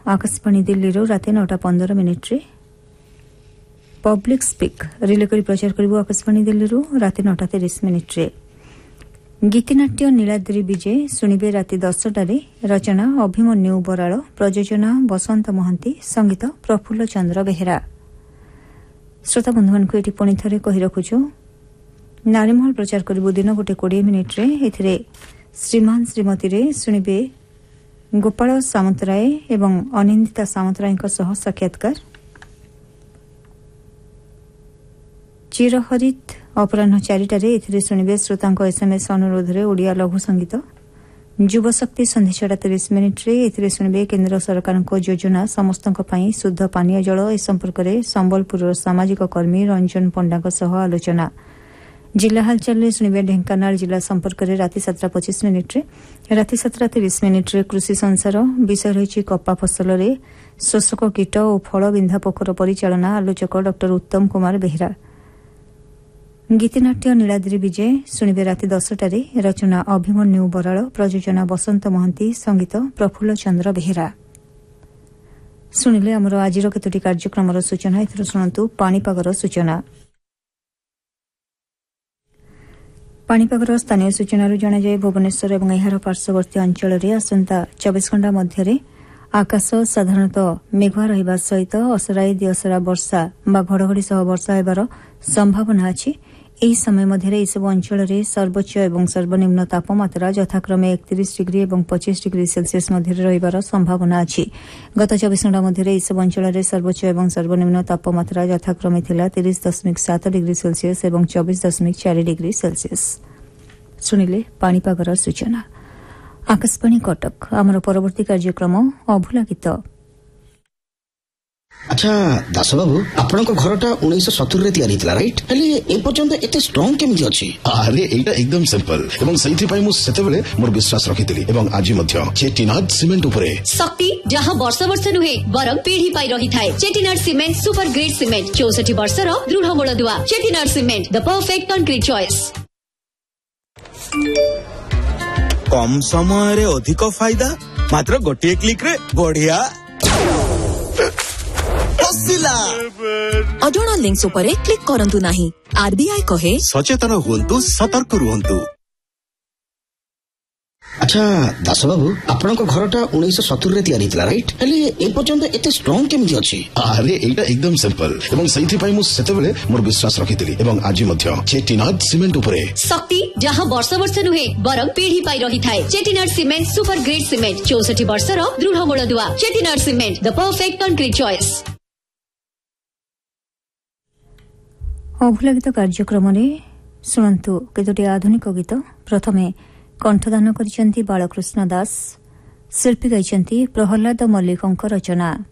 आकाशवाणी दिल्ली राति 9:15 public speak relay करी प्रचार करिबो आकाशवाणी दिल्ली राति 9:30 गीतिनाट्य नीलाद्री विजय शुणिबे राति 10टारे रचना अभिमन्यु बराळ प्रयोजना बसंत महांती संगीत प्रफुल्ल चंद्र बेहेरा। श्रोता बंधुमान को एटी पुणी थरे कहि रखुछु नारीमहल प्रचार करिबो दिन 1:20 रे एथिरे श्रीमान श्रीमती रे शुणिबे गोपाल सामंतराय एवं अनिंदिता सामंतराय सह साक्षात्कार। चिरहरित अपराह 4टारे एथिरे शुणिबे श्रोतांक एसएमएस अनुरोध रे ओडिया लघु संगीत। युवशक्ति संधि 30 मिनिट रे एथिरे शुणिबे केंद्र सरकार योजना समस्तक पई शुद्ध पानीय जल ए संपर्क में संबलपुर सामाजिक कर्मी रंजन पंडा सह आलोचना। जिला हालचाल शुणिबे ढेंकानाल जिला संपर्क में राति 7:25 मिनिट रे राति 7:30 मिनिट रे कृषि संसार विषय रही कपा फसल रे शोषक कीट और फल बिंधा पोखर परिचालना आलोचक डॉ उत्तम कुमार बेहेरा। गीतिनाट्य नीलाद्री विजय शुणिबे राति 10टारे रचना अभिमन्यु बराळ प्रयोजना बसंत महांती संगीत प्रफुल्ल चंद्र बेहेरा। शुणिले आमर आज केतोटी कार्यक्रम सूचना एथर शुणु पाणीपागर सूचना। पाणीपागर स्थानीय सूचना जणाए भुवनेश्वर और एहार पार्श्ववर्ती अंचल में आसंता 24 घंटा मध्य आकाश साधारणतः मेघुआ रहिबा सहित असराई दिअसरा वर्षा बा घड़घड़ी सह वर्षा हेबार संभावना अछि। ଏହି ସମୟ ମଧ୍ୟରେ ଏସବୁ ଅଞ୍ଚଳରେ ସର୍ବୋଚ୍ଚ ଏବଂ ସର୍ବନିମ୍ନ ତାପମାତ୍ରା ଯଥାକ୍ରମେ 31 ଡିଗ୍ରୀ ଏବଂ 25 ଡିଗ୍ରୀ ସେଲ୍ସିୟସ୍ ମଧ୍ୟରେ ରହିବାର ସମ୍ଭାବନା ଅଛି। ଗତ 24 ଘଣ୍ଟା ମଧ୍ୟରେ ଏସବୁ ଅଞ୍ଚଳରେ ସର୍ବୋଚ୍ଚ ଏବଂ ସର୍ବନିମ୍ନ ତାପମାତ୍ରା ଯଥାକ୍ରମେ ଥିଲା 30.7 ଡିଗ୍ରୀ ସେଲ୍ସିୟସ୍ ଏବଂ 24.4 ଡିଗ୍ରୀ ସେଲ୍ସିୟସ୍। ଶୁଣିଲେ ପାଣିପାଗର ସୂଚନା। ଆକାଶବାଣୀ କଟକ। ଆମର ପରବର୍ତ୍ତୀ କାର୍ଯ୍ୟକ୍ରମ ଅଭୁଲା ଗୀତ। अच्छा दास बाबू आपण घरटा 1970 रे तयारी थिला राइट हेले ए पर्यंत एते स्ट्रांग केमिति अछि? अरे एटा एकदम सिंपल एवं सही पई मु सेतेबेले मोर विश्वास रखितली एवं आज मध्य चेटिनाड सीमेंट उपरे शक्ति जहां वर्ष वर्ष नुहे बरम पीढ़ी पाई रही थाए। Chettinad cement super grade cement 64 वर्षर दृढ़ मूलदुआ। Chettinad cement the perfect concrete choice. कम समय रे अधिक फायदा मात्र गोटे क्लिक रे बढ़िया अजोड़ा लिंक्स उपरे क्लिक करंतु नाही। आरबीआई कहे सचेतन हुंतु सतर्क रुहंतु। अच्छा दास बाबू आपण घरटा 1970 रे तयारी थिला राइट हेले ए पर्यंत एते स्ट्रांग केमिति अछि? अरे एटा एकदम सिंपल एवं सही पई मु सेतेबेले मोर विश्वास रखितली एवं आज मध्य चेटिनाड सीमेंट उपरे शक्ति जहां वर्ष वर्ष नुहे बरम पीढ़ी पाई रही थाए। Chettinad cement super grade cement 64 वर्षर दृढ़ मूलदुआ। Chettinad cement the perfect concrete choice. अभुला गीत कार्यक्रम शुणु केतोटी आधुनिक गीत। प्रथमे कंठदान करिसेंती बालकृष्ण दास, शिल्पी गाइसेंती प्रहलाद मल्लिकଙ୍କ रचना।